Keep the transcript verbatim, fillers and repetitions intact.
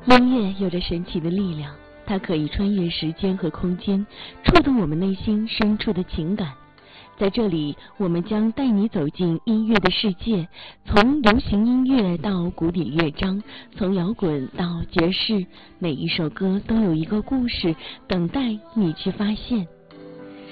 音乐有着神奇的力量，它可以穿越时间和空间，触动我们内心深处的情感。在这里，我们将带你走进音乐的世界，从流行音乐到古典乐章，从摇滚到爵士，每一首歌都有一个故事等待你去发现。